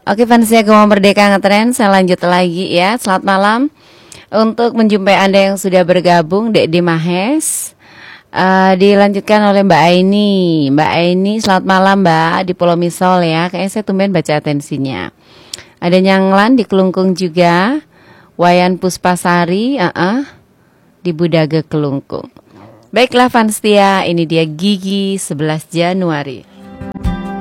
Oke Vansia Gema Merdeka Ngetren, saya lanjut lagi ya. Selamat malam. Untuk menjumpai Anda yang sudah bergabung, Dek Dimahes, dilanjutkan oleh Mbak Aini. Mbak Aini, selamat malam Mbak, di Pulau Misol ya. Kayaknya saya tumben baca atensinya. Ada Nyanglan di Kelungkung juga. Wayan Puspasari, di Budaga Kelungkung. Baiklah Vanstia, ini dia Gigi 11 Januari.